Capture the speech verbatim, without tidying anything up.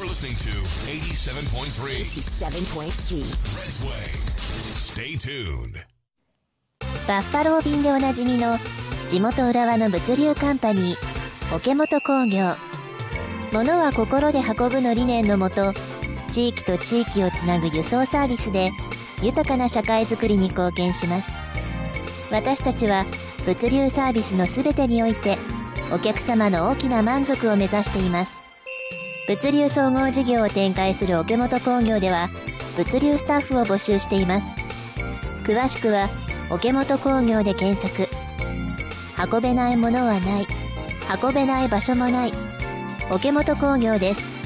listening to eighty-seven point three. eighty-seven point three. Red's Way. Stay tuned. バッファロー便でおなじみの地元浦和の物流カンパニー桶本工業。物は心で運ぶの理念のもと、地域と地域をつなぐ輸送サービスで豊かな社会づくりに貢献します。私たちは物流サービスのすべてにおいてお客様の大きな満足を目指しています。物流総合事業を展開する桶本工業では物流スタッフを募集しています。詳しくは桶本工業で検索。運べないものはない、運べない場所もない。桶本工業です。